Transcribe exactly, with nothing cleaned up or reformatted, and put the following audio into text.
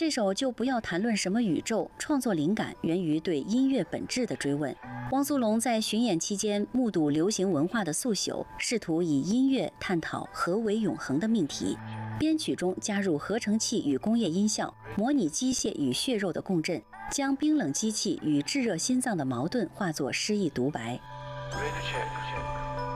这首就不要谈论什么宇宙，创作灵感源于对音乐本质的追问。汪苏泷在巡演期间目睹流行文化的速朽，试图以音乐探讨何为永恒的命题。编曲中加入合成器与工业音效，模拟机械与血肉的共振，将冰冷机器与炙热心脏的矛盾化作诗意独白。